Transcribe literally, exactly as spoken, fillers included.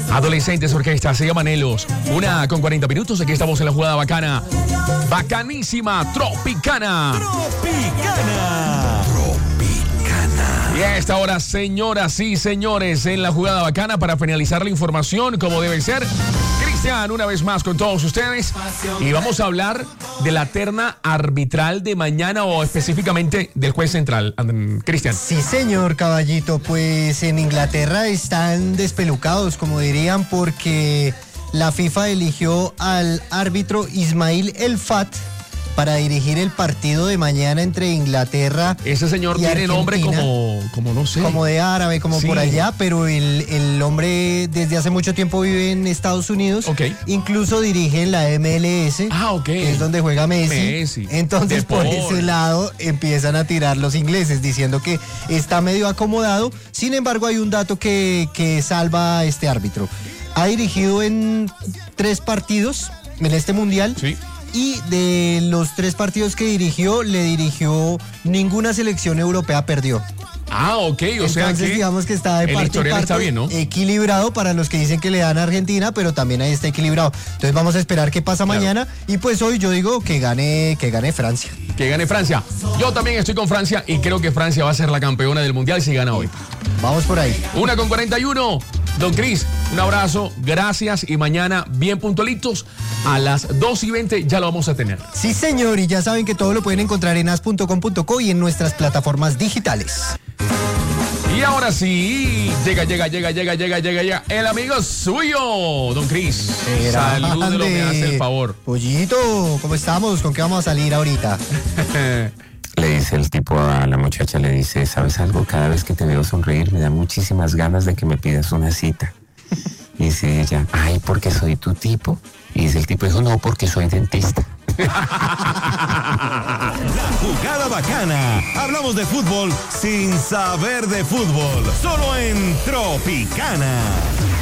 Adolescentes Orquesta, se llaman Elos. Una con cuarenta minutos, aquí estamos en la jugada bacana. Bacanísima, tropicana. Tropicana. Tropicana. Y a esta hora, señoras y señores, en la jugada bacana, para finalizar la información como debe ser, Cristian, una vez más con todos ustedes. Y vamos a hablar de la terna arbitral de mañana, o específicamente del juez central. Cristian. Sí, señor Caballito, pues en Inglaterra están despelucados, como dirían, porque la FIFA eligió al árbitro Ismail El Fat para dirigir el partido de mañana entre Inglaterra y Ese señor y tiene Argentina. nombre como, como no sé. Como de árabe, como Sí. por allá, pero el, el hombre desde hace mucho tiempo vive en Estados Unidos. Ok. Incluso dirige en la M L S. Ah, ok. Que es donde juega Messi. Messi. Entonces, De por Paul. ese lado, empiezan a tirar los ingleses, diciendo que está medio acomodado. Sin embargo, hay un dato que, que salva a este árbitro. Ha dirigido en tres partidos en este mundial. Sí. Y de los tres partidos que dirigió, le dirigió ninguna selección europea perdió. Ah, ok, o sea Entonces que digamos que está de el parte y historial parte está bien, ¿no? equilibrado para los que dicen que le dan a Argentina, pero también ahí está equilibrado. Entonces vamos a esperar qué pasa Claro. mañana, y pues hoy yo digo que gane, que gane Francia. Que gane Francia. Yo también estoy con Francia y creo que Francia va a ser la campeona del mundial si gana hoy. Vamos por ahí. Una con cuarenta y uno. Don Cris, un abrazo, gracias, y mañana bien puntualitos a las dos y veinte ya lo vamos a tener. Sí, señor, y ya saben que todo lo pueden encontrar en as punto com punto co y en nuestras plataformas digitales. Y ahora sí, llega, llega, llega, llega, llega, llega, llega el amigo suyo, Don Cris. Salúdelo, me hace el favor. Pollito, ¿cómo estamos? ¿Con qué vamos a salir ahorita? Le dice el tipo a la muchacha, le dice, ¿sabes algo? Cada vez que te veo sonreír me da muchísimas ganas de que me pidas una cita. Y dice ella, ay, porque soy tu tipo. Y dice el tipo, dijo, no, porque soy dentista. La jugada bacana. Hablamos de fútbol sin saber de fútbol. Solo en Tropicana.